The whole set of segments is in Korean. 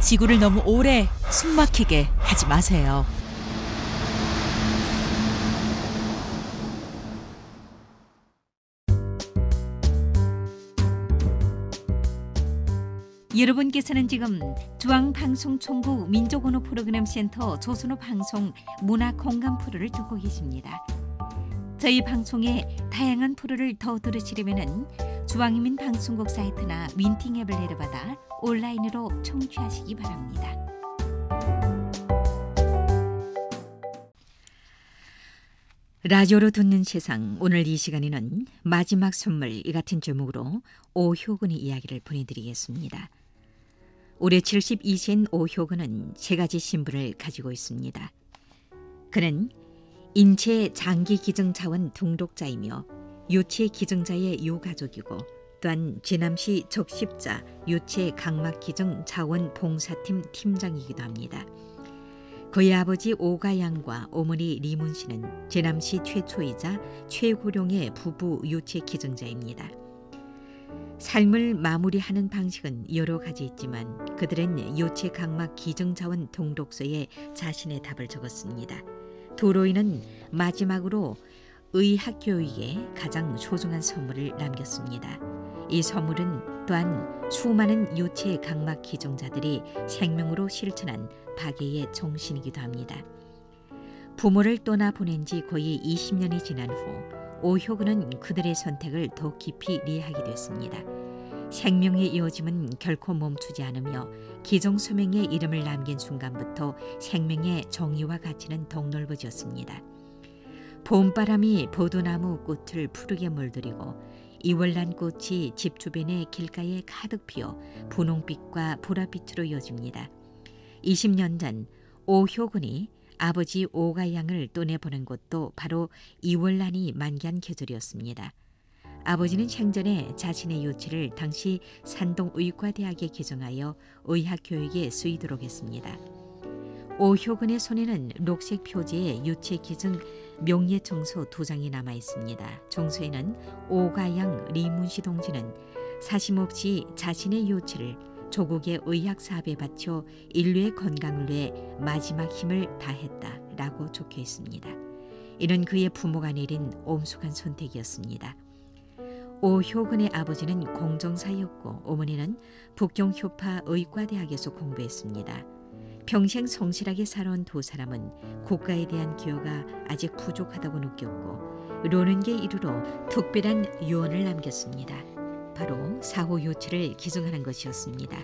지구를 너무 오래 숨막히게 하지 마세요. 여러분께서는 지금 중앙방송총국 민족언어 프로그램 센터 조선어 방송 문화 공감 프로를 듣고 계십니다. 저희 방송의 다양한 프로를 더 들으시려면 중앙인민 방송국 사이트나 윈팅 앱을 내려받아 온라인으로 청취하시기 바랍니다. 라디오로 듣는 세상, 오늘 이 시간에는 마지막 선물 이 같은 제목으로 오효근의 이야기를 보내드리겠습니다. 올해 72세인 오효근은 세 가지 신분을 가지고 있습니다. 그는 인체 장기 기증 자원 등록자이며 유체 기증자의 유가족이고 또한 제남시 적십자 유체 각막 기증 자원 봉사팀 팀장이기도 합니다. 그의 아버지 오가양과 어머니 리문 씨는 제남시 최초이자 최고령의 부부 유체 기증자입니다. 삶을 마무리하는 방식은 여러 가지 있지만 그들은 유체 각막 기증자원 등록서에 자신의 답을 적었습니다. 도로인은 마지막으로 의학교육에 가장 소중한 선물을 남겼습니다. 이 선물은 또한 수많은 유체 각막 기증자들이 생명으로 실천한 박애의 정신이기도 합니다. 부모를 떠나보낸 지 거의 20년이 지난 후 오효근은 그들의 선택을 더 깊이 이해하게 됐습니다. 생명의 이어짐은 결코 멈추지 않으며 기정소명의 이름을 남긴 순간부터 생명의 정의와 가치는 더욱 넓어졌습니다. 봄바람이 보도나무 꽃을 푸르게 물들이고 이월난 꽃이 집 주변의 길가에 가득 피어 분홍빛과 보라빛으로 이어집니다. 20년 전 오효근이 아버지 오가양을 떠내보낸 곳도 바로 이월난이 만개한 계절이었습니다. 아버지는 생전에 자신의 유치를 당시 산동의과대학에 개정하여 의학교육에 쓰이도록 했습니다. 오효근의 손에는 녹색 표지의 유체 기증 명예청서 2장이 남아 있습니다. 정서에는 오가양 리문시 동지는 사심없이 자신의 유치를 조국의 의학 사업에 바쳐 인류의 건강을 위해 마지막 힘을 다했다라고 적혀 있습니다. 이는 그의 부모가 내린 엄숙한 선택이었습니다. 오효근의 아버지는 공정사였고 어머니는 북경효파 의과대학에서 공부했습니다. 평생 성실하게 살아온 두 사람은 국가에 대한 기여가 아직 부족하다고 느꼈고 노는 게 이르러 특별한 유언을 남겼습니다. 바로 사후 유치를 기증하는 것이었습니다.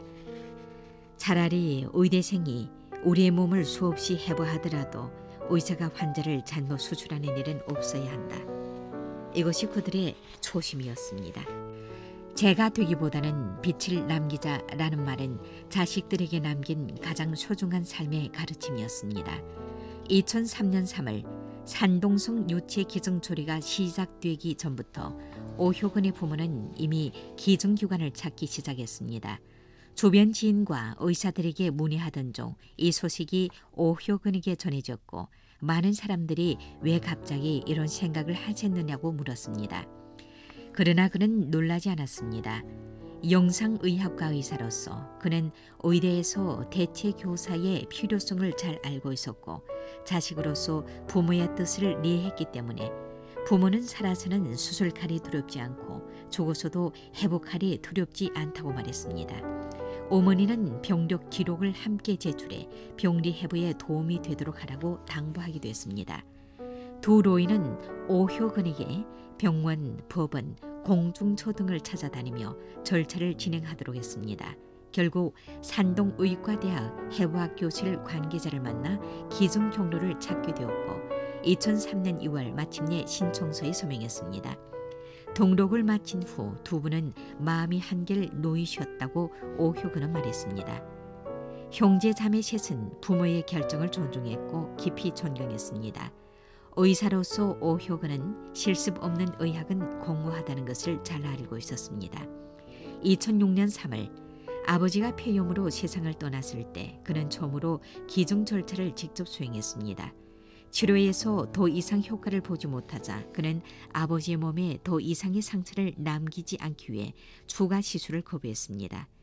차라리 의대생이 우리의 몸을 수없이 해부하더라도 의사가 환자를 잘못 수술하는 일은 없어야 한다. 이것이 그들의 초심이었습니다. 제가 되기보다는 빛을 남기자라는 말은 자식들에게 남긴 가장 소중한 삶의 가르침이었습니다. 2003년 3월 산동성 유체 기증 조리가 시작되기 전부터 오효근의 부모는 이미 기증기관을 찾기 시작했습니다. 주변 지인과 의사들에게 문의하던 중 이 소식이 오효근에게 전해졌고 많은 사람들이 왜 갑자기 이런 생각을 하셨느냐고 물었습니다. 그러나 그는 놀라지 않았습니다. 영상의학과 의사로서 그는 의대에서 대체 교사의 필요성을 잘 알고 있었고 자식으로서 부모의 뜻을 이해했기 때문에 부모는 살아서는 수술칼이 두렵지 않고 죽어서도 회복칼이 두렵지 않다고 말했습니다. 어머니는 병력 기록을 함께 제출해 병리 해부에 도움이 되도록 하라고 당부하기도 했습니다. 두 노인은 오효근에게 병원, 법원, 공중처 등을 찾아다니며 절차를 진행하도록 했습니다. 결국 산동의과대학 해부학 교실 관계자를 만나 기증 경로를 찾게 되었고 2003년 2월 마침내 신청서에 서명했습니다. 등록을 마친 후 두 분은 마음이 한결 놓이셨다고 오효근은 말했습니다. 형제 자매 셋은 부모의 결정을 존중했고 깊이 존경했습니다. 의사로서 오효근은 실습 없는 의학은 공허하다는 것을 잘 알고 있었습니다. 2006년 3월 아버지가 폐렴으로 세상을 떠났을 때 그는 처음으로 기증 절차를 직접 수행했습니다. 치료에서 더 이상 효과를 보지 못하자 그는 아버지의 몸에 더 이상의 상처를 남기지 않기 위해 추가 시술을 거부했습니다.